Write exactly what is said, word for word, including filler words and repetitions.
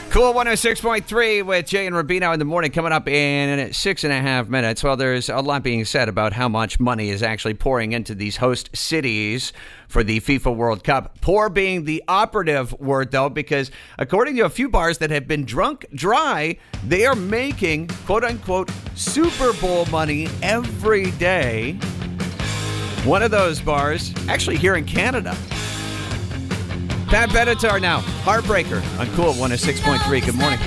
Cool one oh six point three with Jay and Rubino in the morning, coming up in six and a half minutes. Well, there's a lot being said about how much money is actually pouring into these host cities for the FIFA World Cup. Pour being the operative word, though, because according to a few bars that have been drunk dry, they are making, quote-unquote, Super Bowl money every day. One of those bars, actually here in Canada. Pat Benatar now, Heartbreaker on Cool one oh six point three. Good morning.